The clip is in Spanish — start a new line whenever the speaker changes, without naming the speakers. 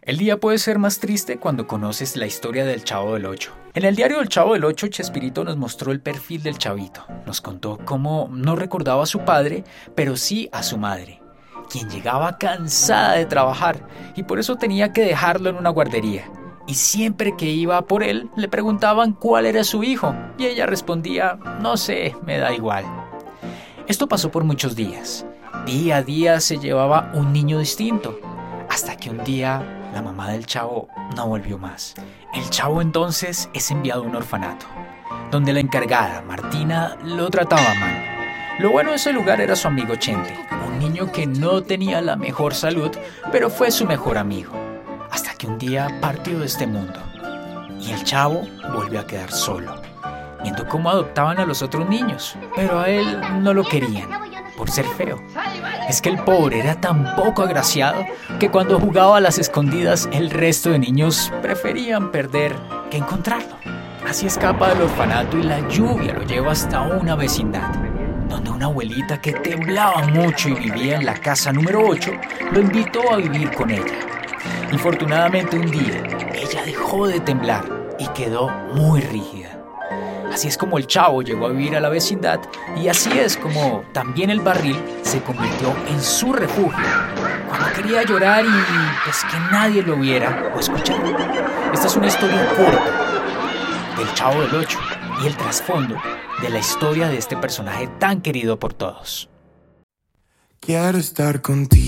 El día puede ser más triste cuando conoces la historia del Chavo del Ocho. En el diario del Chavo del Ocho, Chespirito nos mostró el perfil del chavito. Nos contó cómo no recordaba a su padre, pero sí a su madre, quien llegaba cansada de trabajar y por eso tenía que dejarlo en una guardería. Y siempre que iba por él, le preguntaban cuál era su hijo y ella respondía, no sé, me da igual. Esto pasó por muchos días. Día a día se llevaba un niño distinto, hasta que un día la mamá del Chavo no volvió más. El Chavo entonces es enviado a un orfanato, donde la encargada, Martina, lo trataba mal. Lo bueno de ese lugar era su amigo Chente, un niño que no tenía la mejor salud, pero fue su mejor amigo, hasta que un día partió de este mundo. Y el Chavo volvió a quedar solo, viendo cómo adoptaban a los otros niños, pero a él no lo querían, por ser feo. Es que el pobre era tan poco agraciado que cuando jugaba a las escondidas el resto de niños preferían perder que encontrarlo. Así escapa del orfanato y la lluvia lo lleva hasta una vecindad, donde una abuelita que temblaba mucho y vivía en la casa número 8 lo invitó a vivir con ella. Infortunadamente un día ella dejó de temblar y quedó muy rígida. Así es como el Chavo llegó a vivir a la vecindad y así es como también el barril se convirtió en su refugio cuando quería llorar y pues que nadie lo viera o escuchara. Esta es una historia corta del Chavo del Ocho y el trasfondo de la historia de este personaje tan querido por todos.
Quiero estar contigo.